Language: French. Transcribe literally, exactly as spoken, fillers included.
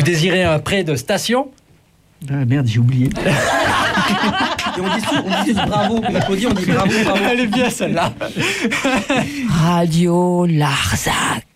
Vous désirez un prêt de station? Ah merde, j'ai oublié. Et on dit, on dit bravo. On dit, on dit bravo, bravo. Elle est bien celle-là. Radio Larzac.